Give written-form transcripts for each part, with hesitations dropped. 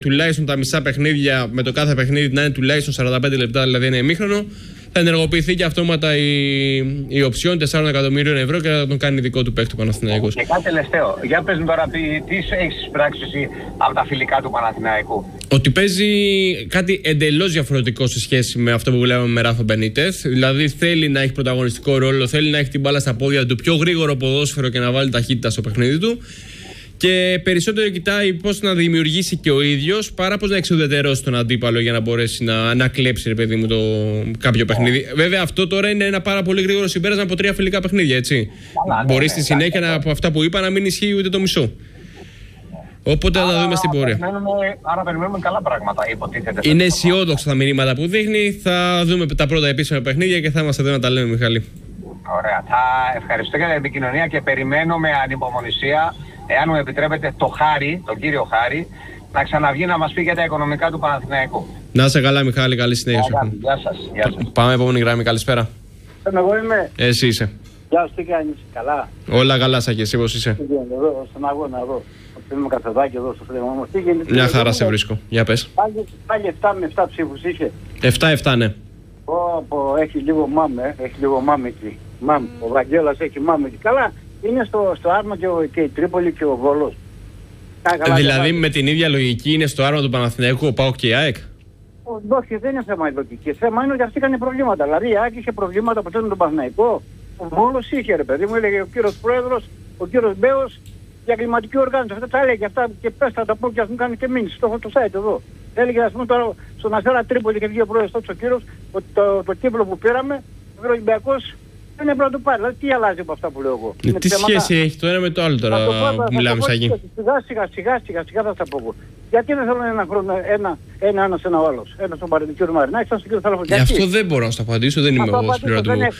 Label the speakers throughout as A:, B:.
A: τουλάχιστον τα μισά παιχνίδια, με το κάθε παιχνίδι να είναι τουλάχιστον 45 λεπτά, δηλαδή ένα ημίχρονο, θα ενεργοποιηθεί και αυτόματα η οψιόν 4 εκατομμύριων ευρώ και θα τον κάνει δικό του παίκτη ο Παναθηναϊκός.
B: Και κάτι τελευταίο. Για πες μου τώρα, τι έχεις πράξει εσύ από τα φιλικά του Παναθηναϊκού?
A: Ότι παίζει κάτι εντελώς διαφορετικό σε σχέση με αυτό που βλέπαμε με Ράφα Μπενίτεθ. Δηλαδή θέλει να έχει πρωταγωνιστικό ρόλο, θέλει να έχει την μπάλα στα πόδια του, πιο γρήγορο ποδόσφαιρο και να βάλει ταχύτητα στο παιχνίδι του. Και περισσότερο κοιτάει πώς να δημιουργήσει και ο ίδιος παρά πώς να εξουδετερώσει τον αντίπαλο για να μπορέσει να κλέψει, ρε παιδί μου, κάποιο παιχνίδι. Βέβαια, αυτό τώρα είναι ένα πάρα πολύ γρήγορο συμπέρασμα από 3 φιλικά παιχνίδια, έτσι. Μπορεί στη συνέχεια από αυτά που είπα να μην ισχύει ούτε το μισό. Οπότε θα τα δούμε στην πορεία.
B: Άρα περιμένουμε καλά πράγματα, υποτίθεται.
A: Είναι αισιόδοξα τα μηνύματα που δείχνει. Θα δούμε τα πρώτα επίσημα παιχνίδια και θα είμαστε εδώ να τα λέμε, Μιχάλη.
B: Ωραία. Θα ευχαριστώ για την επικοινωνία και περιμένω με ανυπομονησία, εάν μου επιτρέπετε, τον κύριο Χάρη, να ξαναβγεί να μας πει για τα οικονομικά του Παναθηναϊκού.
A: Να είσαι καλά, Μιχάλη, καλή συνέχεια.
B: Γεια σας.
A: Πάμε επόμενη γραμμή, καλησπέρα.
C: Εγώ είμαι.
A: Εσύ είσαι.
C: Γεια σου, τι κάνεις, καλά?
A: Όλα καλά, Σάκη, εσύ πώς είσαι?
C: Εδώ, στον αγώνα εδώ. Πίνουμε καφεδάκι εδώ στο φρέμα μου.
A: Μια χαρά σε βρίσκω. Για πες.
C: Πάλι 7 με 7 ψήφους είχε.
A: 7-7, ναι.
C: Έχει λίγο μάμε, εκεί. Ο Βαγγέλας έχει μάμε εκεί. Καλά, είναι στο Άρμα και η Τρίπολη και ο Βόλος.
A: Δηλαδή με την ίδια λογική είναι στο Άρμα του Παναθηναϊκού ο ΠΑΟΚ και η ΑΕΚ?
C: Όχι, δεν είναι θέμα λογική. Θέμα είναι ότι αυτοί είχαν προβλήματα. Δηλαδή η ΑΕΚ είχε προβλήματα από τον Παναθηναϊκό. Ο Βόλος είχε, ρε παιδί μου, έλεγε ο κύριος Πρόεδρος, ο κύριος Μπέος, για κλιματική οργάνωση. Αυτά τα έλεγε αυτά και πες θα τα πω και ας μου κάνει και μήνυση. Το έχω το site εδώ. Έλεγε, ας πούμε, τώρα στον Αστέρα Τρίπολη και βγήκε ο Πρόεδρος τότε ο κύριος, ότι το κύκλο που πήραμε, ο Ολυμπιακός δεν έπρεπε να το πάρει. Δηλαδή τι αλλάζει από αυτά που λέω εγώ?
A: Τι σχέση έχει το ένα με το άλλο τώρα που μιλάμε σαν εκεί?
C: Σιγά θα τα πω εγώ. Γιατί δεν θέλουν ένα χρόνο ένα ο άλλος? Ένα στον κύριο Μαρινάκη, ένα στον κύριο Θαλαφογιάκη.
A: Αυτό δεν μπορώ να σου απαντήσω, δεν είμαι εγώ στην πλευρά του.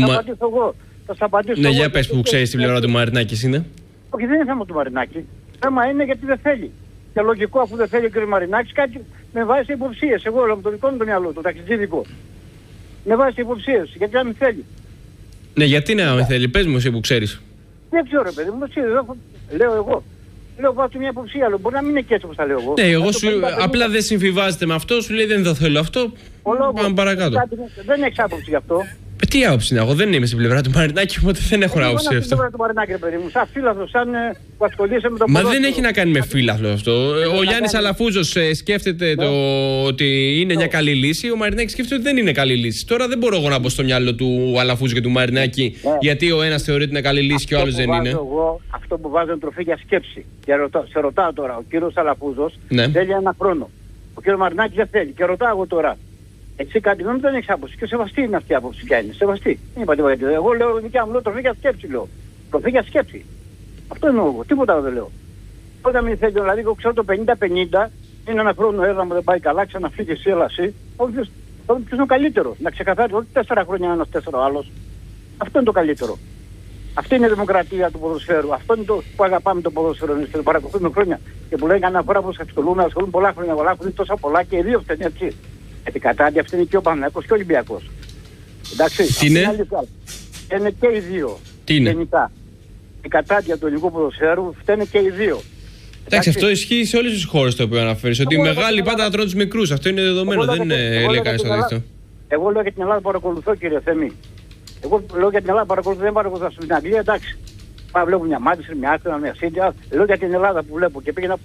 C: Θα σας απαντήσω εγώ.
A: Ναι, για πες που ξέρεις την πλευρά του Μαρινάκη είναι.
C: Όχι, δεν είναι θέμα του Μαρινάκη. Θέμα είναι γιατί δεν θέλει. Και λογικό, αφού δεν θέλει ο κ. Μαρινάκης, κάτι με βάζει σε υποψίες. Εγώ με το δικό μου το μυαλό, το ταξιτζίδικο. Με βάζει σε υποψίες. Γιατί να μην θέλει.
A: Ναι, γιατί να μην θέλει, πες μου εσύ που ξέρεις.
C: Δεν ξέρω, ρε παιδί μου, λέω εγώ. Λέω βάζω μια υποψία, αλλά μπορεί να μην είναι και έτσι όπως τα λέω εγώ.
A: Ναι, εγώ απλά δεν συμφιβάζεται με αυτό, σου λέει δεν το θέλω αυτό. Πάμε παρακάτω.
C: Δεν έχεις άποψη γι' αυτό.
A: Τι άποψη είναι, εγώ δεν είμαι στην πλευρά του Μαρινάκη, οπότε δεν έχω άποψη γι' αυτό.
C: Στην πλευρά του Μαρινάκη, ρε παιδί μου, σαν φίλαθλο, σαν που ασχολείσαι με το
A: Μα δεν έχει να κάνει με φίλαθλο αυτό. Ο Γιάννης Αλαφούζος σκέφτεται ότι είναι μια καλή λύση, ο Μαρινάκης σκέφτεται ότι δεν είναι καλή λύση. Τώρα δεν μπορώ εγώ να μπω στο μυαλό του Αλαφούζου και του Μαρινάκη, γιατί ο ένας θεωρεί ότι είναι καλή λύση και ο άλλος δεν είναι.
C: Αυτό που βάζω είναι τροφή για σκέψη. Σε ρωτάω τώρα, ο κύριος Αλαφούζος θέλει ένα χρόνο. Ο κύριος Μαρινάκης δεν θέλει. Και ρωτάω εγώ τώρα. Έτσι κάτι γνώμη δεν έχεις άποψη. Και σεβαστή είναι αυτή η άποψη πια είναι. Σεβαστή. Δεν είπα τίποτα. Εγώ λέω δικιά μου, λέω τροφή για σκέψη λέω. Τροφή για σκέψη. Αυτό εννοώ εγώ. Τίποτα άλλο δεν λέω. Όταν μην θέλει, δηλαδή, εγώ ξέρω το 50-50 είναι ένα χρόνο έργα μου δεν πάει καλά, ξαναφύγει εσύ, έλα εσύ. Ποιος είναι ο καλύτερος. Να ξεκαθαρίσει, όχι 4 χρόνια ένας, 4 άλλος. Αυτό είναι το καλύτερο. Αυτή είναι η δημοκρατία του ποδοσφαίρου. Αυτό είναι το που αγαπάμε το ποδοσφαίρο. Το παρακολουθούμε χρόνια. Και που λένε κανένα φορά που ασχολούν πολλά χρόνια, έχουν τόσα πολλά και οι δύο φταίνει έτσι. Γιατί κατάδια αυτή είναι και ο Παναθηναϊκός και ο Ολυμπιακός. Εντάξει.
A: Τι είναι?
C: Είναι και οι δύο.
A: Τι είναι?
C: Γενικά. Η κατάδια του ελληνικού ποδοσφαίρου φταίνε και οι δύο.
A: Εντάξει, αυτό ισχύει σε όλες τις χώρες το οποίο αναφέρεις. Ότι οι μεγάλοι πάντα τρώνε τους μικρούς. Αυτό είναι δεδομένο. Δεν λέει κανείς το αντίθετο.
C: Εγώ λέω για την Ελλάδα παρακολουθώ, κύριε Θεμή. Εγώ λέω για την Ελλάδα παρακολουθώ, δεν παρακολουθώ στην Αγγλία, εντάξει. Πάω βλέπω μια Μάντσεστερ, μια Άστονα, μια Σίτι. Λέω για την Ελλάδα που βλέπω και πήγαινα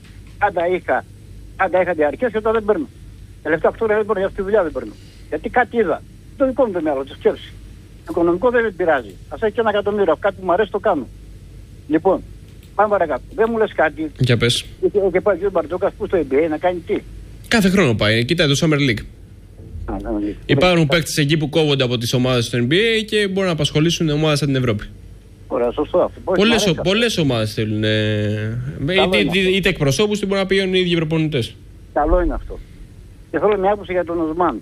C: πάντα είχα διαρκές και τώρα δεν παίρνω. Τελευταία 8 χρόνια δεν παίρνω, για αυτή τη δουλειά δεν παίρνω. Γιατί κάτι είδα. Το δικό μου το μυαλό, τη σκέψη. Το οικονομικό δεν με πειράζει. Ας έχει και 1 εκατομμύριο. Κάτι που μου αρέσει το κάνω. Λοιπόν, πάμε παρακάτω. Δεν μου λες κάτι.
A: Για πες.
C: Και πάει ο κ. Μπαρτζόκας που στο NBA να κάνει τι?
A: Κάθε χρόνο πάει. Κοίτα το Summer League. Υπάρχουν παίκτες εκεί που κόβονται από τις ομάδες του NBA και μπορούν να απασχολήσουν ομάδες από την Ευρώπη.
C: Ωραία, σωστό αυτό.
A: Πολλές ομάδες θέλουν. Είτε εκπροσώπους είτε μπορούν να πηγαίνουν οι ίδιοι προπονητές.
C: Καλό είναι αυτό. Και θέλω μια άποψη για τον Οσμάν.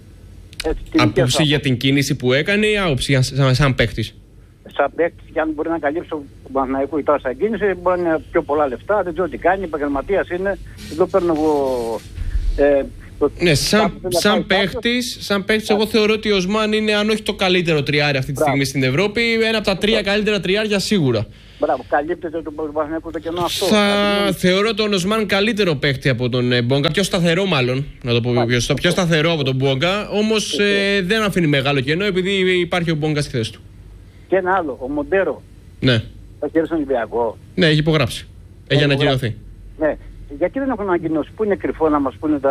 A: Άποψη για την κίνηση που έκανε ή άποψη σαν παίκτης?
C: Σαν παίκτης, και αν μπορεί να καλύψει τον Παναθηναϊκό ή τόσα κίνηση, μπορεί να είναι πιο πολλά λεφτά, δεν ξέρω τι κάνει, επαγγελματίας είναι. Εδώ παίρνω εγώ
A: Ναι, σαν παίχτης, εγώ θεωρώ ότι ο Οσμάν είναι, αν όχι το καλύτερο τριάρι αυτή τη στιγμή στην Ευρώπη, ένα από τα 3 καλύτερα τριάρια σίγουρα.
C: Μπράβο, καλύπτεται το Παναθηναϊκό το κενό αυτό.
A: Θεωρώ τον Οσμάν καλύτερο παίχτη από τον Μπόγκα, πιο σταθερό μάλλον, να το πω πιο σταθερό από τον Μπόγκα, όμως δεν αφήνει μεγάλο κενό επειδή υπάρχει ο Μπόγκα στη θέση του.
C: Και ένα άλλο, ο Μοντέρο.
A: Ναι.
C: Έχει έρθει στον Ολυμπιακό.
A: Ναι, έχει υπογράψει. Έχει ανακοινωθεί.
C: Ναι. Γιατί δεν έχουν ανακοινώσει, πού είναι κρυφό να μας πούνε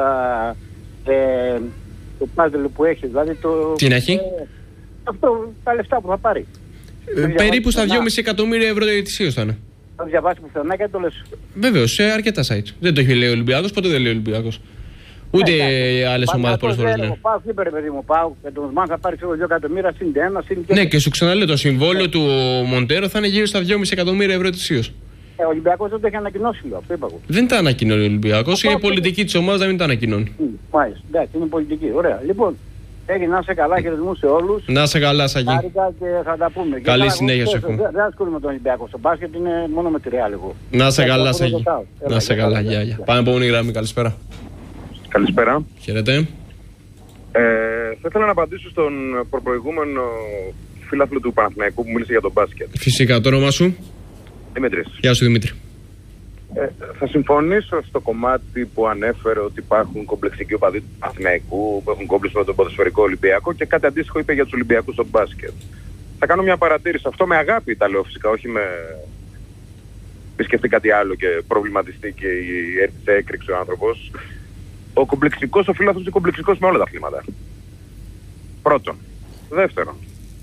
C: το πάζελ που έχει, δηλαδή το...
A: Τι να έχει?
C: Αυτό, τα λεφτά που θα πάρει.
A: Περίπου στα 2,5 εκατομμύρια ευρώ ετησίως θα είναι.
C: Θα διαβάσει πουθενά και το λες.
A: Βεβαίως, σε αρκετά site. Δεν το έχει λέει ο Ολυμπιακός, ποτέ δεν λέει ο Ολυμπιακός. Ούτε άλλες ομάδες πολλές φορές λένε.
C: Πάω, τι παιδί μου, πάω και τον Οσμάν θα πάρει 2 εκατομμύρια συν 1, συν 2.
A: Ναι, και σου ξαναλέω, το συμβόλαιο του Μοντέρο θα είναι γύρω στα 2,5 εκατομμύρια ευρώ ετησίως.
C: Ο Ολυμπιακός δεν το έχει ανακοινώσει, λέω. Αυτό είπα εγώ.
A: Δεν τα ανακοινώνει ο Ολυμπιακός. Είναι πολιτική της ομάδας να μην τα ανακοινώνει.
C: Μάλιστα, εντάξει, είναι πολιτική. Ωραία. Λοιπόν, έγινε να είσαι καλά, χαιρετισμού σε όλους.
A: Να είσαι καλά, Σάκη.
C: Χάρηκα και θα τα πούμε.
A: Καλή συνέχεια σε εύχομαι.
C: Δεν ασχολούμαι με τον Ολυμπιακό. Στο μπάσκετ είναι μόνο με τη Ρεάλ εγώ.
A: Να είσαι καλά, Σάκη. Να είσαι καλά, γεια. Πάμε επόμενη γραμμή. Καλησπέρα.
D: Καλησπέρα.
A: Χαίρετε.
D: Θα ήθελα να απαντήσω στον προπροηγούμενο φίλαθλο του Παναθηναϊκού που μίλησε για τον μπάσκετ.
A: Φυσικά, το όνομά σου?
D: Δημήτρης.
A: Γεια σου, Δημήτρη.
D: Θα συμφωνήσω στο κομμάτι που ανέφερε ότι υπάρχουν κομπλεξικοί οπαδοί του Παναθηναϊκού που έχουν κόμπλεξ με τον ποδοσφαιρικό Ολυμπιακό και κάτι αντίστοιχο είπε για τους Ολυμπιακούς στο μπάσκετ. Θα κάνω μια παρατήρηση. Αυτό με αγάπη τα λέω φυσικά, όχι με σκεφτεί κάτι άλλο και προβληματιστεί και έρθει έκρηξη ο άνθρωπος. Ο κομπλεξικός, ο φίλαθλος είναι κομπλεξικός με όλα τα αθλήματα. Πρώτον. Δεύτερον.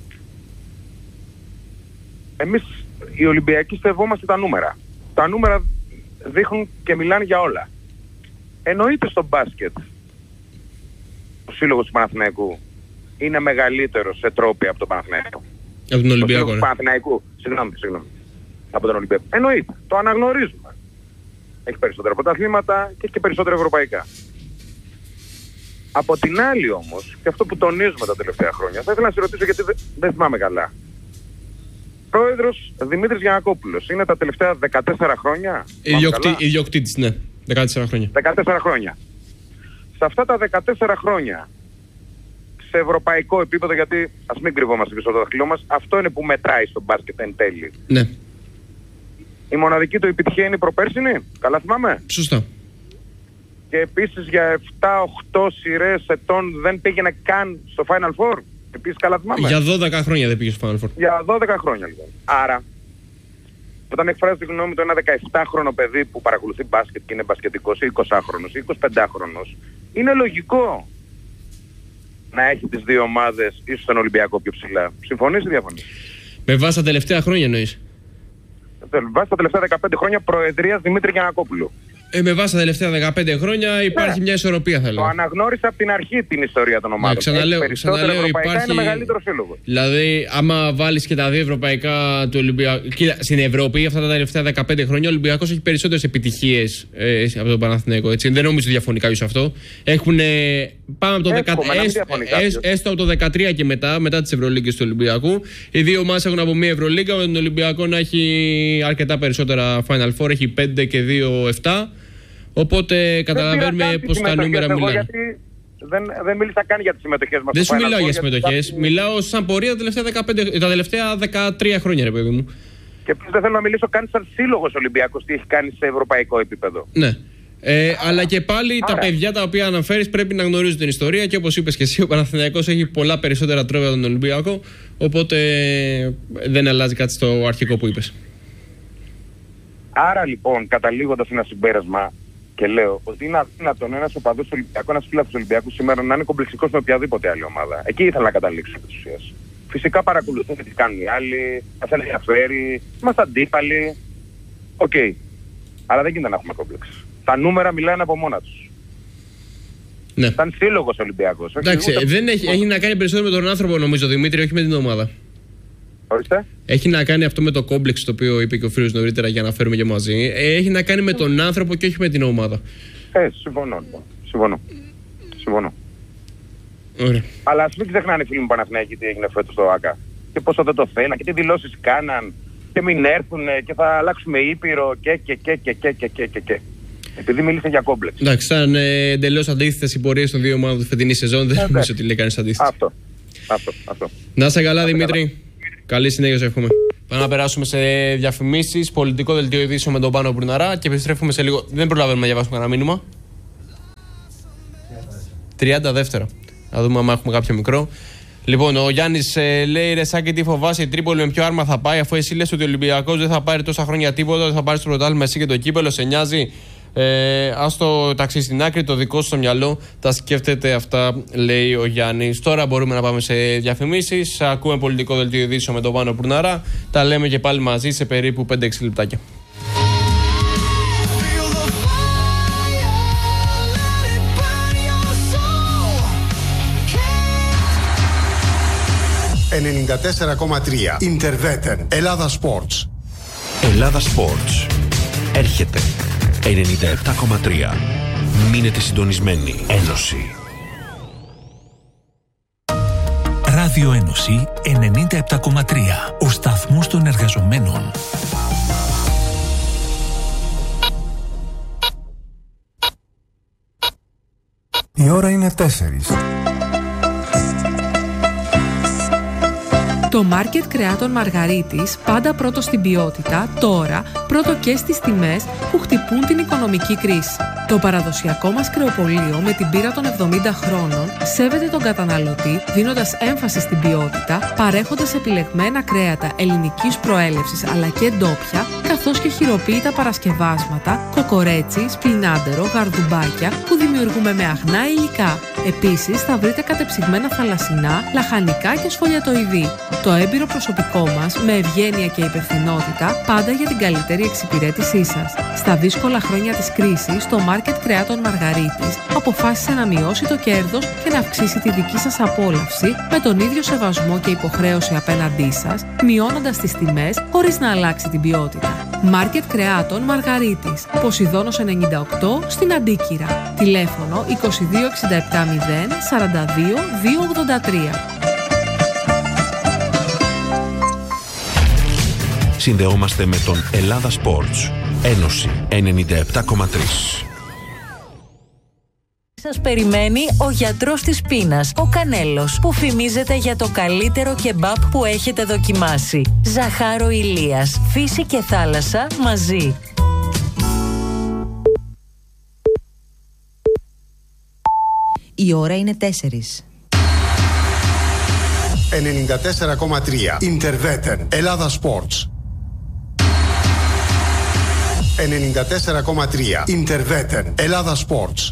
D: Εμείς οι Ολυμπιακοί στεβόμαστε τα νούμερα. Τα νούμερα δείχνουν και μιλάνε για όλα. Εννοείται στο μπάσκετ ο σύλλογος του Παναθηναϊκού είναι μεγαλύτερος σε τρόποι από τον Παναθηναϊκό.
A: Από τον Ολυμπιακό,
D: του Παναθηναϊκού. Συγγνώμη. Από τον Ολυμπιακό. Εννοείται. Το αναγνωρίζουμε. Έχει περισσότερα πρωταθλήματα και έχει περισσότερα ευρωπαϊκά. Από την άλλη όμως, και αυτό που τονίζουμε τα τελευταία χρόνια, θα ήθελα να σε ρωτήσω γιατί δεν θυμάμαι καλά. Πρόεδρος Δημήτρης Γιαννακόπουλος είναι τα τελευταία 14 χρόνια.
A: Ιδιοκτήτης, ναι. 14 χρόνια.
D: 14 χρόνια. Σε αυτά τα 14 χρόνια, σε ευρωπαϊκό επίπεδο, γιατί ας μην κρυβόμαστε πίσω από το δαχτυλό μας, αυτό είναι που μετράει στο μπάσκετ εν τέλει.
A: Ναι.
D: Η μοναδική του επιτυχία είναι η προπέρσινη. Καλά θυμάμαι.
A: Σωστά.
D: Και επίσης για 7-8 σειρές ετών δεν πήγαινε καν στο Final Four. Επίσης καλά θυμάμαι.
A: Για 12 χρόνια δεν πήγε στο Final Four.
D: Για 12 χρόνια λοιπόν. Άρα, όταν εκφράζει τη γνώμη του ένα 17χρονο παιδί που παρακολουθεί μπάσκετ και είναι μπασκετικός ή 20χρονος ή 25χρονος, είναι λογικό να έχει τις δύο ομάδες ίσως τον Ολυμπιακό πιο ψηλά. Συμφωνείς ή διαφωνείς?
A: Με βάση τα τελευταία χρόνια εννοείς?
D: Με βάση τα τελευταία 15 χρόνια προεδρίας Δημήτρη Γιαννακόπουλου.
A: Με βάση τα τελευταία 15 χρόνια υπάρχει μια ισορροπία, θα λέω.
D: Το αναγνώρισα από την αρχή την ιστορία των ομάδων.
A: Ξαναλέω,
D: υπάρχει... είναι μεγαλύτερο σύλλογο.
A: Δηλαδή, άμα βάλεις και τα δύο ευρωπαϊκά του Ολυμπιακού. Κοίτα, στην Ευρώπη αυτά τα τελευταία 15 χρόνια ο Ολυμπιακός έχει περισσότερες επιτυχίες από τον Παναθηναϊκό. Έτσι. Δεν νομίζω διαφωνεί κάποιος αυτό. Έχουν πάνω από το 13, έστω από το 13 και μετά τις Ευρωλίγκες του Ολυμπιακού. Οι δύο ομάδες έχουν από μία Ευρωλίγκα, με τον Ολυμπιακό να έχει αρκετά περισσότερα Final Four, έχει 5 και 2-7. Οπότε καταλαβαίνουμε πως τα νούμερα μιλάνε.
D: Γιατί δεν μίλησα καν για τις συμμετοχές μας.
A: Δεν σου μιλάω για συμμετοχές. Μιλάω σαν πορεία τα τελευταία 13 χρόνια, ρε παιδί μου.
D: Και επίσης δεν θέλω να μιλήσω καν σαν σύλλογος Ολυμπιακός τι έχει κάνει σε ευρωπαϊκό επίπεδο.
A: Ναι. Αλλά και πάλι τα παιδιά τα οποία αναφέρεις πρέπει να γνωρίζουν την ιστορία και όπως είπες και εσύ, ο Παναθηναϊκός έχει πολλά περισσότερα τρόπια από τον Ολυμπιακό. Οπότε δεν αλλάζει κάτι στο αρχικό που είπες.
D: Άρα λοιπόν, καταλήγοντας ένα συμπέρασμα. Και λέω ότι είναι αδύνατον ένας οπαδός Ολυμπιακού, ένας φίλαθλος Ολυμπιακού σήμερα να είναι κομπλεξικός με οποιαδήποτε άλλη ομάδα. Εκεί ήθελα να καταλήξω επί της ουσίας. Φυσικά παρακολουθούμε τι κάνουν οι άλλοι, μας ενδιαφέρει, είμαστε αντίπαλοι. Οκ. Αλλά δεν γίνεται να έχουμε κόμπλεξ. Τα νούμερα μιλάνε από μόνα τους.
A: Ναι.
D: Ήταν σύλλογος Ολυμπιακός.
A: Εντάξει, έχει να κάνει περισσότερο με τον άνθρωπο νομίζω, Δημήτρη, όχι με την ομάδα.
D: Ορίστε.
A: Έχει να κάνει αυτό με το κόμπλεξ το οποίο είπε και ο φίλος νωρίτερα για να φέρουμε και μαζί. Έχει να κάνει με τον άνθρωπο και όχι με την ομάδα.
D: Συμφωνώ λοιπόν. Συμφωνώ.
A: Ωραία.
D: Αλλά ας μην ξεχνάνε οι φίλοι μου Παναθηναϊκοί τι έγινε φέτος στο ΆΚΑ. Και πόσο δεν το θέλαν και τι δηλώσεις κάναν και μην έρθουν και θα αλλάξουμε ήπειρο και. Επειδή μίλησε για κόμπλεξ.
A: Εντάξει, ήταν εντελώς αντίθετες οι πορείες των δύο ομάδων του φετινή σεζόν. Δεν νομίζω ότι λέει κανείς αντίθετο.
D: Αυτό.
A: Να είσαι καλά, Δημήτρη. Καλή συνέχεια, εύχομαι. Πάμε να περάσουμε σε διαφημίσεις. Πολιτικό δελτίο ειδήσεων με τον Πάνο Μπουρναρά και επιστρέφουμε σε λίγο. Δεν προλαβαίνουμε να διαβάσουμε κανένα μήνυμα. 30 δεύτερα. Να δούμε αν έχουμε κάποιο μικρό. Λοιπόν, ο Γιάννης λέει: Ρε Σάκη, τι φοβάσαι, η Τρίπολη με ποιο άρμα θα πάει, αφού εσύ λες ότι ο Ολυμπιακός δεν θα πάρει τόσα χρόνια τίποτα, δεν θα πάρει στο πρωτάθλημα εσύ και το κύπελο, σε νοιάζει. Ας το ταξί στην άκρη, το δικό σου στο μυαλό, τα σκέφτεται αυτά, λέει ο Γιάννης. Τώρα μπορούμε να πάμε σε διαφημίσεις. Ακούμε πολιτικό δελτίο ειδήσεων με τον Πάνο Μπουρναρά. Τα λέμε και πάλι μαζί σε περίπου 5-6 λεπτάκια.
E: «94,3 Ιντερβέτεν. Ελλάδα Sports».
F: Ελλάδα Sports. Έρχεται. 97,3. Μείνετε συντονισμένοι. Ένωση.
G: Ράδιο Ένωση 97,3. Ο σταθμός των εργαζομένων.
E: Η ώρα είναι 4.
H: Το μάρκετ κρεάτων Μαργαρίτης, πάντα πρώτο στην ποιότητα, τώρα πρώτο και στις τιμές που χτυπούν την οικονομική κρίση. Το παραδοσιακό μας κρεοπωλείο με την πείρα των 70 χρόνων σέβεται τον καταναλωτή, δίνοντας έμφαση στην ποιότητα, παρέχοντας επιλεγμένα κρέατα ελληνικής προέλευσης αλλά και ντόπια, καθώς και χειροποίητα παρασκευάσματα, κοκορέτσι, σπινάντερο, γαρδουμπάκια που δημιουργούμε με αγνά υλικά. Επίσης θα βρείτε κατεψυγμένα θαλασσινά, λαχανικά και σφολιατοειδή. Το έμπειρο προσωπικό μας, με ευγένεια και υπευθυνότητα, πάντα για την καλύτερη εξυπηρέτησή σας. Στα δύσκολα χρόνια της κρίσης, το μάρκετ κρεάτων Μαργαρίτης αποφάσισε να μειώσει το κέρδος και να αυξήσει τη δική σας απόλαυση με τον ίδιο σεβασμό και υποχρέωση απέναντί σας, μειώνοντας τις τιμές χωρίς να αλλάξει την ποιότητα. Μάρκετ κρεάτων Μαργαρίτης, Ποσειδώνος 98 στην Αντίκυρα. Τηλέφωνο 2267 0 42 283.
F: Συνδεόμαστε με τον Ελλάδα Sports. Ένωση 97,3.
I: Σας περιμένει ο γιατρός της πείνας, ο Κανέλος, που φημίζεται για το καλύτερο κεμπάπ που έχετε δοκιμάσει. Ζαχάρο Ηλίας, φύση και θάλασσα μαζί.
J: Η ώρα είναι 4.
E: 94,3 Ιντερβέτεν. Ελλάδα Sports. 94,3 Ιντερβέτεν. Ελλάδα Sports.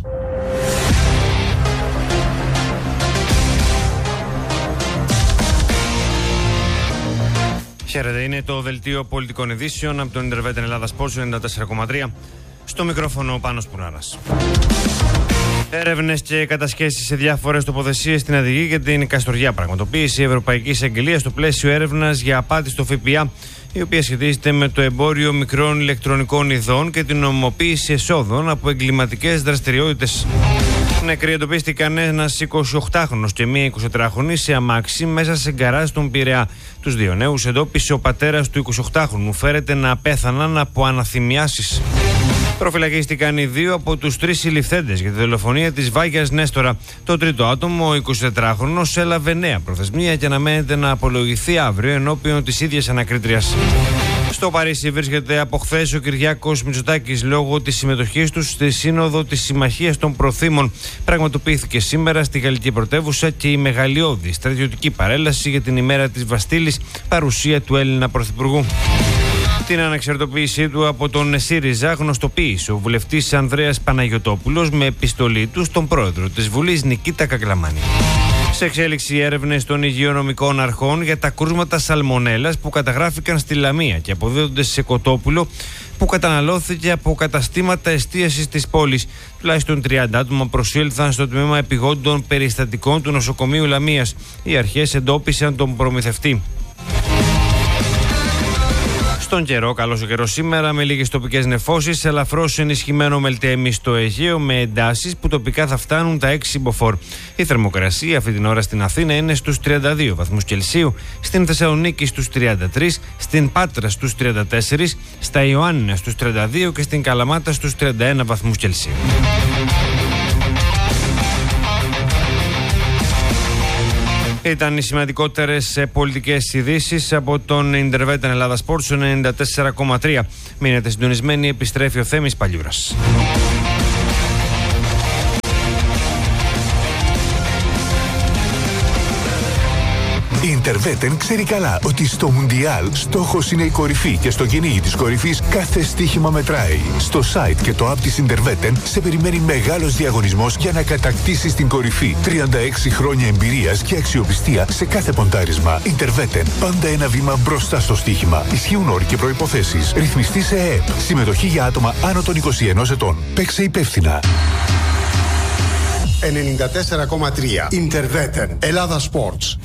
K: Χαίρετε, είναι το δελτίο πολιτικών ειδήσεων από τον Ιντερβέτεν Ελλάδα Sports 94,3. Στο μικρόφωνο ο Πάνος Μπουρναράς. Έρευνες και κατασχέσεις σε διάφορες τοποθεσίες στην Αττική και την Καστοριά. Πραγματοποίηση Ευρωπαϊκής Εισαγγελίας στο πλαίσιο έρευνας για απάτη στο ΦΠΑ, η οποία σχετίζεται με το εμπόριο μικρών ηλεκτρονικών ειδών και την νομιμοποίηση εσόδων από εγκληματικές δραστηριότητες. Νεκροί εντοπίστηκαν ένας 28χρονος και μία 24χρονη σε αμάξι μέσα σε γκαράζ στον Πειραιά. Τους δύο νέους εντόπισε ο πατέρας του 28χρονου. Φέρεται να πέθαναν από αναθυμιάσεις. Προφυλακίστηκαν οι δύο από τους τρεις συλληφθέντες για τη δολοφονία της Βάγιας Νέστορα. Το τρίτο άτομο, ο 24χρονος, έλαβε νέα προθεσμία και αναμένεται να απολογηθεί αύριο ενώπιον της ίδιας ανακρίτριας. Στο Παρίσι βρίσκεται από χθες ο Κυριάκος Μητσοτάκης λόγω της συμμετοχής του στη Σύνοδο της Συμμαχίας των Προθήμων. Πραγματοποιήθηκε σήμερα στη γαλλική πρωτεύουσα και η μεγαλειώδη στρατιωτική παρέλαση για την ημέρα της Βαστίλης, παρουσία του Έλληνα Πρωθυπουργού. Την αναξαρτοποίησή του από τον ΣΥΡΙΖΑ γνωστοποίησε ο βουλευτής Ανδρέας Παναγιωτόπουλος με επιστολή του στον πρόεδρο της Βουλής Νικήτα Κακλαμάνη. Σε εξέλιξη έρευνες των υγειονομικών αρχών για τα κρούσματα σαλμονέλας που καταγράφηκαν στη Λαμία και αποδίδονται σε κοτόπουλο που καταναλώθηκε από καταστήματα εστίασης της πόλης. Τουλάχιστον 30 άτομα προσήλθαν στο τμήμα επιγόντων περιστατικών του νοσοκομείου Λαμίας. Οι αρχές εντόπισαν τον προμηθευτή. Στον καιρό, καλός ο καιρός σήμερα με λίγες τοπικές νεφώσεις, ελαφρώς ενισχυμένο μελτέμι στο Αιγαίο με εντάσεις που τοπικά θα φτάνουν τα 6 μποφόρ. Η θερμοκρασία αυτή την ώρα στην Αθήνα είναι στους 32 βαθμούς Κελσίου, στην Θεσσαλονίκη στους 33, στην Πάτρα στους 34, στα Ιωάννινα στους 32 και στην Καλαμάτα στους 31 βαθμούς Κελσίου. Ήταν οι σημαντικότερες πολιτικές ειδήσεις από τον Intervetan Ελλάδα Sports 94,3. Μείνετε συντονισμένοι, επιστρέφει ο Θέμης Παλιούρας.
L: Η Intervetan ξέρει καλά ότι στο Μουντιάλ στόχος είναι η κορυφή και στο κυνήγι της κορυφής κάθε στοίχημα μετράει. Στο site και το app της Intervetan σε περιμένει μεγάλος διαγωνισμός για να κατακτήσεις την κορυφή. 36 χρόνια εμπειρίας και αξιοπιστία σε κάθε ποντάρισμα. Intervetan, πάντα ένα βήμα μπροστά στο στοίχημα. Ισχύουν όροι και προϋποθέσεις. Ρυθμιστή σε ΕΕΠ. Συμμετοχή για άτομα άνω των 21 ετών. Παίξε υπεύθυνα.
E: 94,3 Intervetan Ελλάδα Sports.